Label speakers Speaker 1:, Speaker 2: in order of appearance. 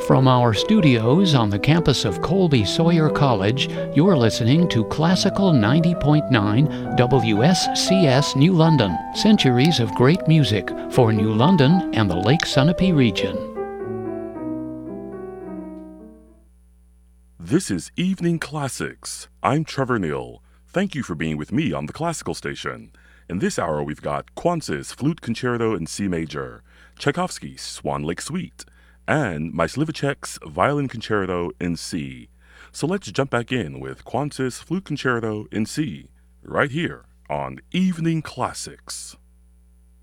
Speaker 1: From our studios on the campus of Colby Sawyer College, you're listening to Classical 90.9 WSCS New London. Centuries of great music for New London and the Lake Sunapee region.
Speaker 2: This is Evening Classics. I'm Trevor Neal. Thank you for being with me on the Classical Station. In this hour, we've got Quantz' Flute Concerto in C Major, Tchaikovsky's Swan Lake Suite, and Myslivchek's Violin Concerto in C. So let's jump back in with Quantz' Flute Concerto in C, right here on Evening Classics.